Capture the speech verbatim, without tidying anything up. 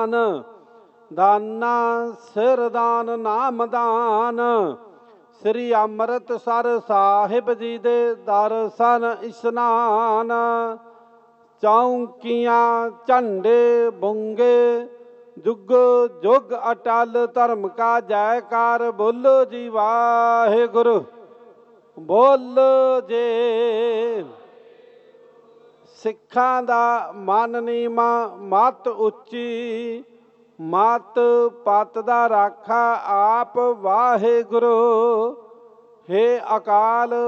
ਦਾਨ, ਦਾਨਾ ਸਿਰ ਦਾਨ ਨਾਮ ਦਾਨ। ਸ੍ਰੀ ਅੰਮ੍ਰਿਤਸਰ ਸਾਹਿਬ ਜੀ ਦੇ ਦਰਸ਼ਨ ਇਸ਼ਨਾਨ। ਚੌਂਕੀਆਂ ਝੰਡੇ ਬੁੰਗੇ, ਜੁਗ ਜੁਗ ਅਟਲ ਧਰਮ ਕਾ ਜੈਕਾਰ। ਬੋਲੋ ਜੀ ਵਾਹਿਗੁਰੂ, ਬੋਲੋ ਜੇ। ਸਿੱਖਾਂ ਦਾ ਮਨ ਨੀਵਾਂ ਮੱਤ ਉੱਚੀ, ਮੱਤ ਪੱਤ ਦਾ ਰਾਖਾ ਆਪ ਵਾਹਿਗੁਰੂ। ਹੇ ਅਕਾਲ